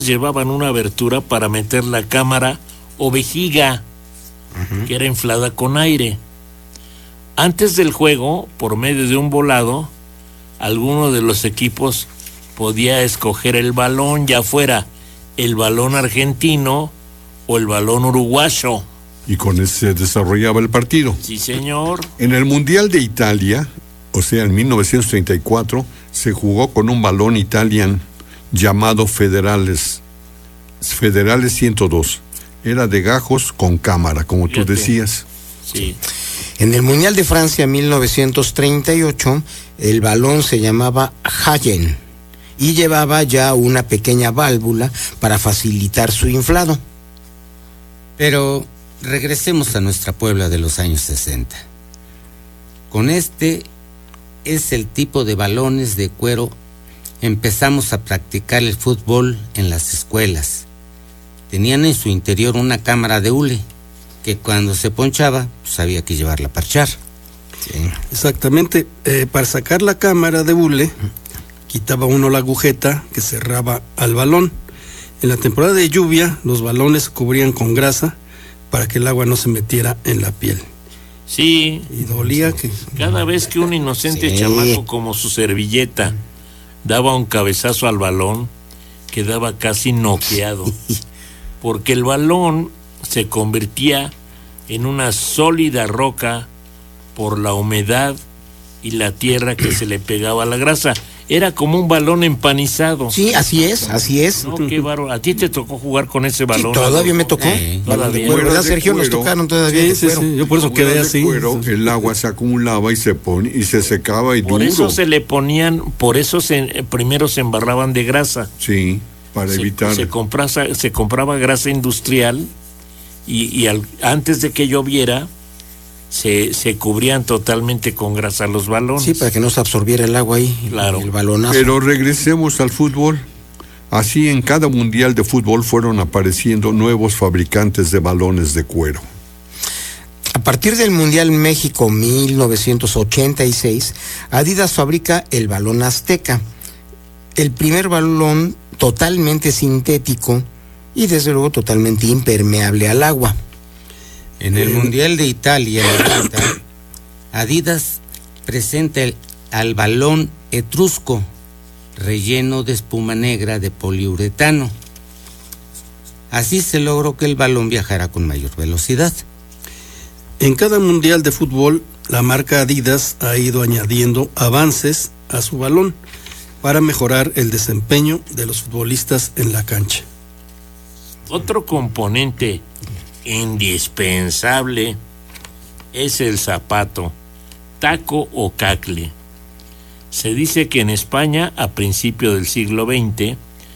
llevaban una abertura para meter la cámara o vejiga, que era inflada con aire. Antes del juego, por medio de un volado, alguno de los equipos podía escoger el balón, ya fuera el balón argentino o el balón uruguayo. Y con ese se desarrollaba el partido. Sí, señor. En el Mundial de Italia, o sea, en 1934, se jugó con un balón Italian llamado Federales 102. Era de gajos con cámara, como tú decías. Sí. En el Mundial de Francia 1938, el balón se llamaba Hayen y llevaba ya una pequeña válvula para facilitar su inflado. Pero regresemos a nuestra Puebla de los años 60. Con este es el tipo de balones de cuero. Empezamos a practicar el fútbol en las escuelas. Tenían en su interior una cámara de hule que cuando se ponchaba, pues había que llevarla a parchar. Sí. Exactamente. Para sacar la cámara de hule, quitaba uno la agujeta que cerraba al balón. En la temporada de lluvia, los balones se cubrían con grasa para que el agua no se metiera en la piel. Sí. Y dolía que... Cada vez que un inocente chamaco como su servilleta daba un cabezazo al balón, quedaba casi noqueado, porque el balón se convertía en una sólida roca por la humedad y la tierra que se le pegaba a la grasa. Era como un balón empanizado. Sí, así es. No, qué bárbaro. ¿A ti te tocó jugar con ese balón? Sí, todavía me tocó. Todavía. ¿Verdad, Sergio? Nos tocaron todavía. Sí. Yo por eso quedé así. El agua se acumulaba y se secaba y por duro. Eso se le ponían, primero se embarraban de grasa. Sí, para evitar. Se compraba grasa industrial y antes de que lloviera se cubrían totalmente con grasa los balones. Sí, para que no se absorbiera el agua ahí, claro. El balonazo. Pero regresemos al fútbol. Así, en cada mundial de fútbol fueron apareciendo nuevos fabricantes de balones de cuero. A partir del Mundial México 1986, Adidas fabrica el balón Azteca, el primer balón totalmente sintético y desde luego totalmente impermeable al agua. En el Mundial de Italia, Adidas presenta al balón etrusco, relleno de espuma negra de poliuretano. Así se logró que el balón viajara con mayor velocidad. En cada mundial de fútbol, la marca Adidas ha ido añadiendo avances a su balón para mejorar el desempeño de los futbolistas en la cancha. Otro componente indispensable es el zapato, taco o cacle. Se dice que en España, a principios del siglo XX,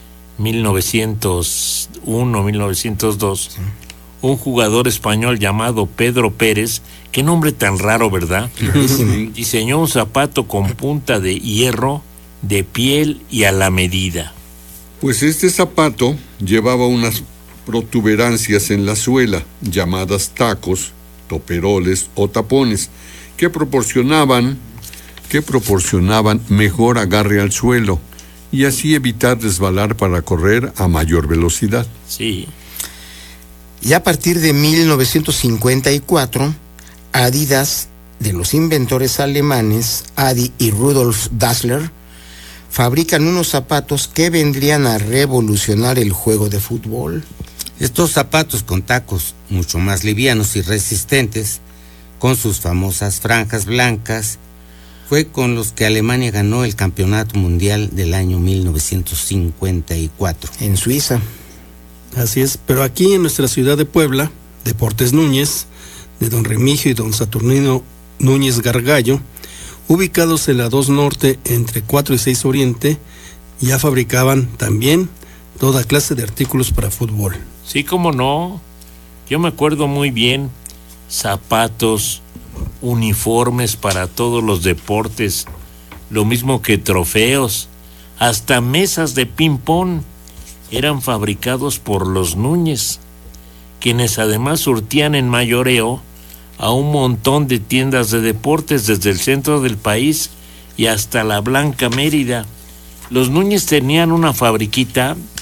1901, 1902, un jugador español llamado Pedro Pérez, qué nombre tan raro, ¿verdad? Diseñó un zapato con punta de hierro, de piel y a la medida. Pues este zapato llevaba unas protuberancias en la suela, llamadas tacos, toperoles o tapones, que proporcionaban mejor agarre al suelo y así evitar resbalar para correr a mayor velocidad. Sí. Y a partir de 1954, Adidas, de los inventores alemanes Adi y Rudolf Dassler, fabrican unos zapatos que vendrían a revolucionar el juego de fútbol. Estos zapatos con tacos mucho más livianos y resistentes, con sus famosas franjas blancas, fue con los que Alemania ganó el campeonato mundial del año 1954. En Suiza. Así es, pero aquí en nuestra ciudad de Puebla, Deportes Núñez, de don Remigio y don Saturnino Núñez Gargallo, ubicados en la 2 Norte entre 4 y 6 Oriente, ya fabricaban también toda clase de artículos para fútbol. Sí, cómo no. Yo me acuerdo muy bien, zapatos, uniformes para todos los deportes, lo mismo que trofeos, hasta mesas de ping-pong eran fabricados por los Núñez, quienes además surtían en mayoreo a un montón de tiendas de deportes desde el centro del país y hasta la Blanca Mérida. Los Núñez tenían una fabriquita